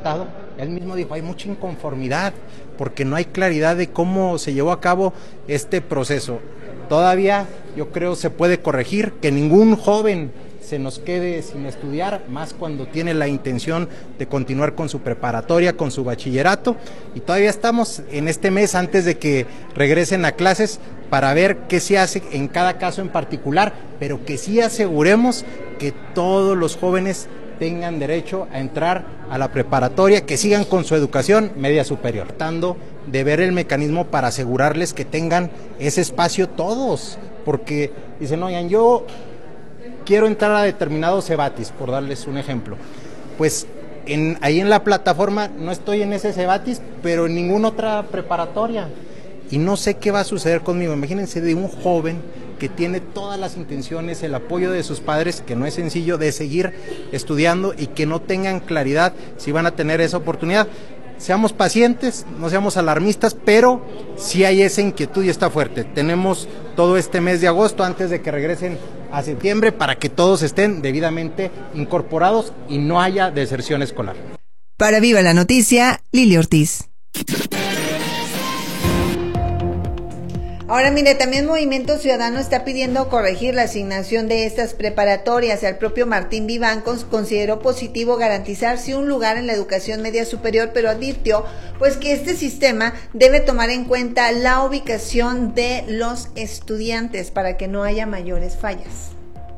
Estado, él mismo dijo, hay mucha inconformidad porque no hay claridad de cómo se llevó a cabo este proceso. Todavía yo creo se puede corregir, que ningún joven se nos quede sin estudiar, más cuando tiene la intención de continuar con su preparatoria, con su bachillerato, y todavía estamos en este mes antes de que regresen a clases para ver qué se hace en cada caso en particular, pero que sí aseguremos que todos los jóvenes tengan derecho a entrar a la preparatoria, que sigan con su educación media superior, tratando de ver el mecanismo para asegurarles que tengan ese espacio todos, porque dicen, oigan, yo quiero entrar a determinado Cebatis, por darles un ejemplo, pues ahí en la plataforma no estoy en ese Cebatis, pero en ninguna otra preparatoria, y no sé qué va a suceder conmigo. Imagínense de un joven que tiene todas las intenciones, el apoyo de sus padres, que no es sencillo, de seguir estudiando y que no tengan claridad si van a tener esa oportunidad. Seamos pacientes, no seamos alarmistas, pero sí hay esa inquietud y está fuerte. Tenemos todo este mes de agosto antes de que regresen a septiembre para que todos estén debidamente incorporados y no haya deserción escolar. Para Viva la Noticia, Lili Ortiz. Ahora mire, también Movimiento Ciudadano está pidiendo corregir la asignación de estas preparatorias. El propio Martín Vivancos consideró positivo garantizarse un lugar en la educación media superior, pero advirtió pues que este sistema debe tomar en cuenta la ubicación de los estudiantes para que no haya mayores fallas.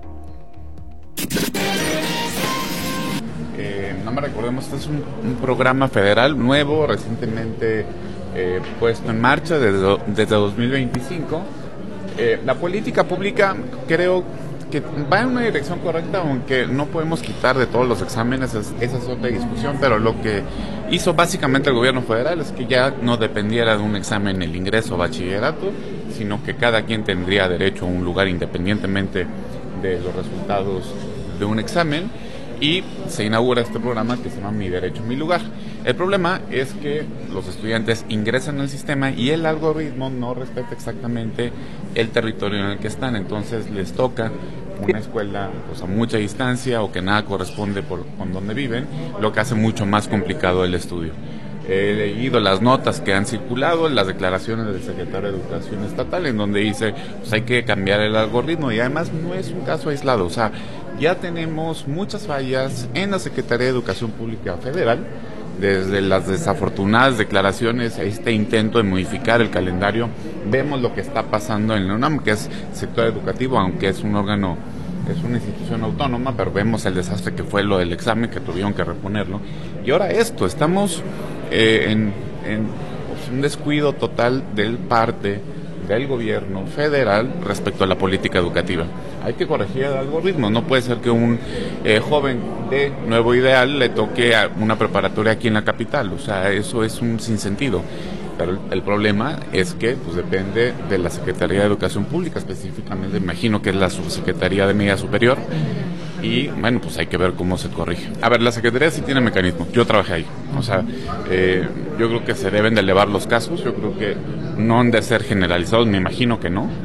No me recordemos, este es un programa federal nuevo, recientemente puesto en marcha desde 2025. La política pública creo que va en una dirección correcta, aunque no podemos quitar de todos los exámenes, esa es otra discusión, pero lo que hizo básicamente el gobierno federal es que ya no dependiera de un examen el ingreso a bachillerato, sino que cada quien tendría derecho a un lugar independientemente de los resultados de un examen. Y se inaugura este programa que se llama Mi Derecho, Mi Lugar. El problema es que los estudiantes ingresan al sistema y el algoritmo no respeta exactamente el territorio en el que están, entonces les toca una escuela pues, a mucha distancia o que nada corresponde con donde viven, lo que hace mucho más complicado el estudio. He leído las notas que han circulado, las declaraciones del secretario de Educación Estatal, en donde dice pues hay que cambiar el algoritmo, y además no es un caso aislado, o sea, ya tenemos muchas fallas en la Secretaría de Educación Pública Federal, desde las desafortunadas declaraciones, este intento de modificar el calendario. Vemos lo que está pasando en la UNAM, que es sector educativo, aunque es un órgano, es una institución autónoma, pero vemos el desastre que fue lo del examen, que tuvieron que reponerlo. Y ahora esto, estamos en un descuido total del parte del gobierno federal respecto a la política educativa. Hay que corregir el algoritmo, no puede ser que un joven de Nuevo Ideal le toque a una preparatoria aquí en la capital, o sea, eso es un sinsentido. Pero el problema es que pues depende de la Secretaría de Educación Pública, específicamente, imagino que es la Subsecretaría de Media Superior, y bueno, pues hay que ver cómo se corrige. A ver, la Secretaría sí tiene mecanismos, yo trabajé ahí, o sea, yo creo que se deben de elevar los casos, yo creo que no han de ser generalizados, me imagino que no,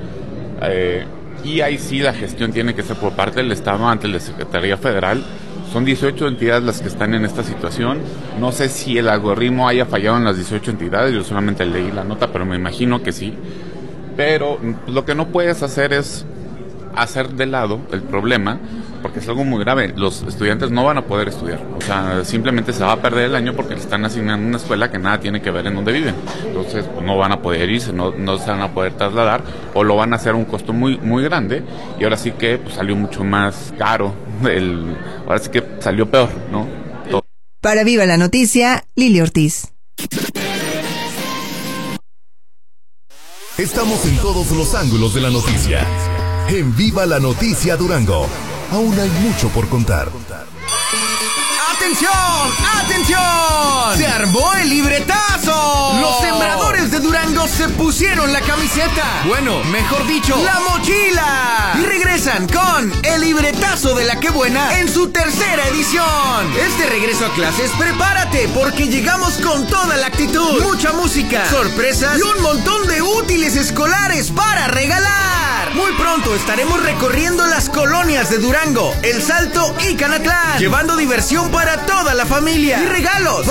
y ahí sí la gestión tiene que ser por parte del Estado ante la Secretaría Federal. Son 18 entidades las que están en esta situación. No sé si el algoritmo haya fallado en las 18 entidades, yo solamente leí la nota, pero me imagino que sí. Pero lo que no puedes hacer es hacer de lado el problema, porque es algo muy grave. Los estudiantes no van a poder estudiar, o sea, simplemente se va a perder el año porque le están asignando una escuela que nada tiene que ver en donde viven. Entonces pues, no van a poder irse, no se van a poder trasladar, o lo van a hacer a un costo muy, muy grande, y ahora sí que pues, salió mucho más caro, ahora sí que salió peor, ¿no? Todo. Para Viva la Noticia, Lili Ortiz. Estamos en todos los ángulos de la noticia. En Viva la Noticia Durango. Aún hay mucho por contar. ¡Atención! ¡Atención! ¡Se armó el libretazo! Los sembradores de Durango se pusieron la camiseta. Bueno, mejor dicho, la mochila. Y regresan con el libretazo de La Qué Buena en su tercera edición. Este regreso a clases, prepárate, porque llegamos con toda la actitud. Mucha música, sorpresas y un montón de útiles escolares para regalar. Muy pronto estaremos recorriendo las colonias de Durango, El Salto y Canatlán, llevando diversión para toda la familia y regalos